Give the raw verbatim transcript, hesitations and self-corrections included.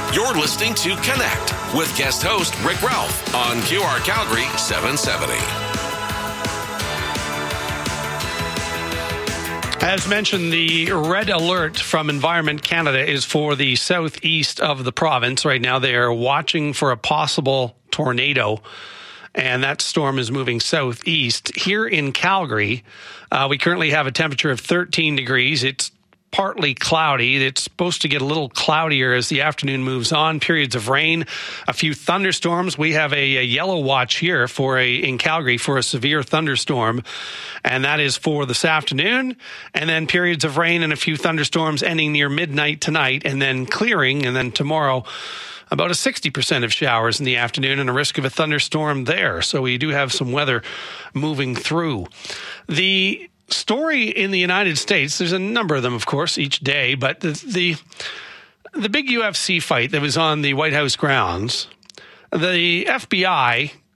You're listening to Connect with guest host Rick Ralph on Q R Calgary seven seventy. As mentioned, the red alert from Environment Canada is for the southeast of the province. Right now, they are watching for a possible tornado, and that storm is moving southeast. Here in Calgary, uh, we currently have a temperature of thirteen degrees. It's partly cloudy. It's supposed to get a little cloudier as the afternoon moves on. Periods of rain, a few thunderstorms. We have a, a yellow watch here for a in Calgary for a severe thunderstorm, and that is for this afternoon. And then periods of rain and a few thunderstorms ending near midnight tonight, and then clearing. And then tomorrow, about a sixty percent of showers in the afternoon and a risk of a thunderstorm there. So we do have some weather moving through. The story in the United States, there's a number of them, of course, each day, but the, the the big U F C fight that was on the White House grounds, the F B I